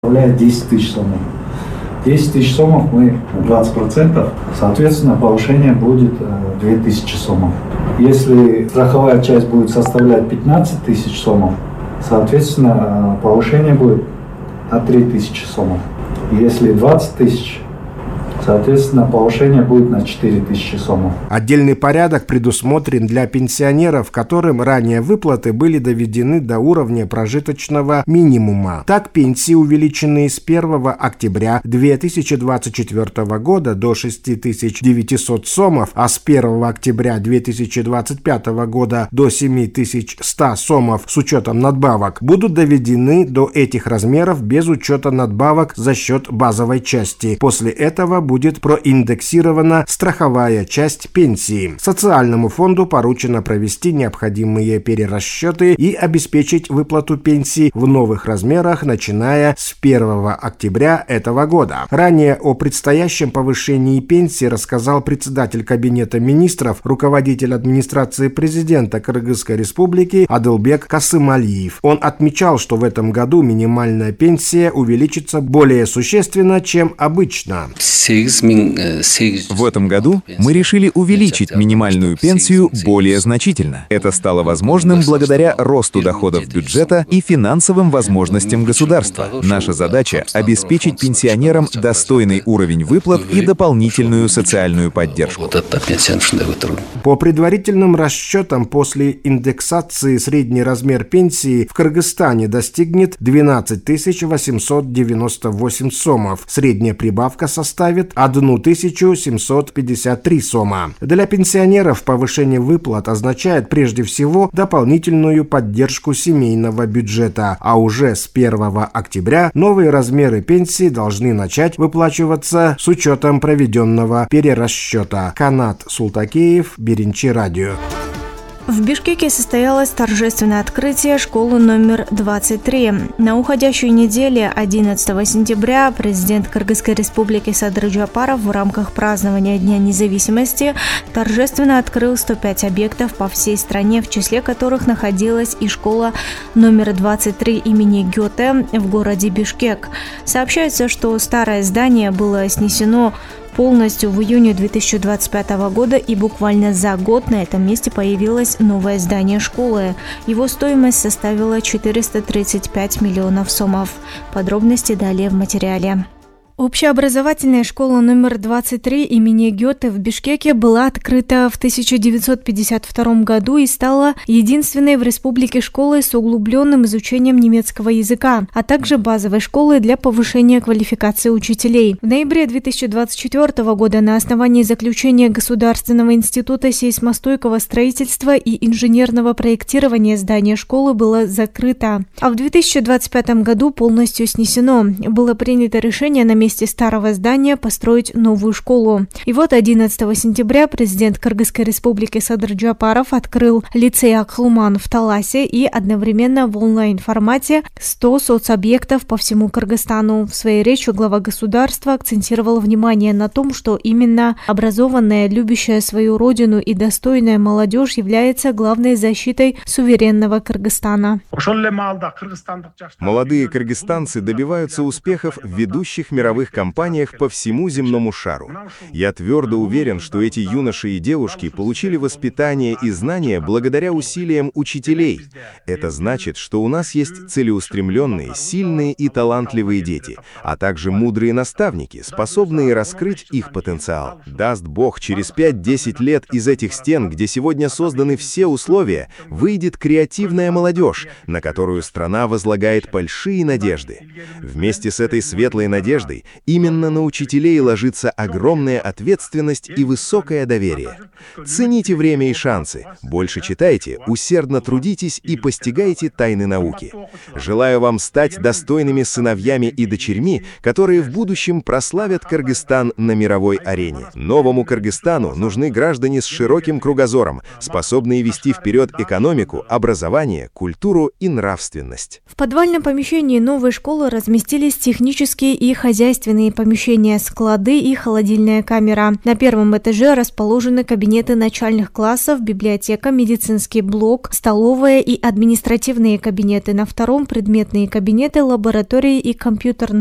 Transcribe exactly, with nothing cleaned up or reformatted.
составляет десять тысяч сомов. десять тысяч сомов мы двадцать процентов, соответственно, повышение будет две тысячи сомов. Если страховая часть будет составлять пятнадцать тысяч сомов, соответственно, повышение будет на три тысячи сомов. Если двадцать тысяч, соответственно, повышение будет на четыре тысячи сомов. Отдельный порядок предусмотрен для пенсионеров, которым ранее выплаты были доведены до уровня прожиточного минимума. Так, пенсии, увеличенные с первого октября две тысячи двадцать четвёртого года до шесть тысяч девятисот сомов, а с первого октября две тысячи двадцать пятого года до семь тысяч ста сомов с учетом надбавок, будут доведены до этих размеров без учета надбавок за счет базовой части. После этого будет проиндексирована страховая часть пенсии. Социальному фонду поручено провести необходимые перерасчеты и обеспечить выплату пенсий в новых размерах, начиная с первого октября этого года. Ранее о предстоящем повышении пенсии рассказал председатель Кабинета министров, руководитель администрации президента Кыргызской республики Адылбек Касымалиев. Он отмечал, что в этом году минимальная пенсия увеличится более существенно, чем обычно. В этом году мы решили увеличить минимальную пенсию более значительно. Это стало возможным благодаря росту доходов бюджета и финансовым возможностям государства. Наша задача — обеспечить пенсионерам достойный уровень выплат и дополнительную социальную поддержку. По предварительным расчетам, после индексации средний размер пенсии в Кыргызстане достигнет двенадцать тысяч восемьсот девяносто восемь сомов. Средняя прибавка составит тысячу семьсот пятьдесят три сома. Для пенсионеров повышение выплат означает прежде всего дополнительную поддержку семейного бюджета, а уже с первого октября новые размеры пенсии должны начать выплачиваться с учетом проведенного перерасчета. Канат Султакеев, Беренчи радио. В Бишкеке состоялось торжественное открытие школы номер двадцать три. На уходящей неделе, одиннадцатого сентября, президент Кыргызской республики Садыр Жапаров в рамках празднования Дня независимости торжественно открыл сто пять объектов по всей стране, в числе которых находилась и школа номер двадцать три имени Гёте в городе Бишкек. Сообщается, что старое здание было снесено полностью в июне две тысячи двадцать пятого года, и буквально за год на этом месте появилось новое здание школы. Его стоимость составила четыреста тридцать пять миллионов сомов. Подробности далее в материале. Общеобразовательная школа номер двадцать три имени Гёте в Бишкеке была открыта в тысяча девятьсот пятьдесят втором году и стала единственной в республике школой с углубленным изучением немецкого языка, а также базовой школой для повышения квалификации учителей. В ноябре две тысячи двадцать четвёртого года на основании заключения Государственного института сейсмостойкого строительства и инженерного проектирования здание школы было закрыто, а в две тысячи двадцать пятом году полностью снесено. Было принято решение на месте старого здания построить новую школу. И вот одиннадцатого сентября президент Кыргызской республики Садыр Жапаров открыл лицей Акхлуман в Таласе и одновременно в онлайн-формате сто соцобъектов по всему Кыргызстану. В своей речи глава государства акцентировал внимание на том, что именно образованная, любящая свою родину и достойная молодежь является главной защитой суверенного Кыргызстана. Молодые кыргызстанцы добиваются успехов в ведущих мировых компаниях по всему земному шару. Я твердо уверен, что эти юноши и девушки получили воспитание и знания благодаря усилиям учителей. Это значит, что у нас есть целеустремленные, сильные и талантливые дети, а также мудрые наставники, способные раскрыть их потенциал. Даст Бог, через пять-десять лет из этих стен, где сегодня созданы все условия, выйдет креативная молодежь, на которую страна возлагает большие надежды. Вместе с этой светлой надеждой именно на учителей ложится огромная ответственность и высокое доверие. Цените время и шансы, больше читайте, усердно трудитесь и постигайте тайны науки. Желаю вам стать достойными сыновьями и дочерьми, которые в будущем прославят Кыргызстан на мировой арене. Новому Кыргызстану нужны граждане с широким кругозором, способные вести вперед экономику, образование, культуру и нравственность. В подвальном помещении новой школы разместились технические и хозяйственные хозяйственные помещения, склады и холодильная камера. На первом этаже расположены кабинеты начальных классов, библиотека, медицинский блок, столовая и административные кабинеты. На втором – предметные кабинеты, лаборатории и компьютерные